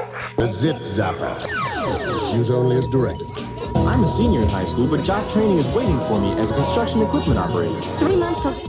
The Zip Zapper. Use only as directed. I'm a senior in high school, but job training is waiting for me as a construction equipment operator. 3 months till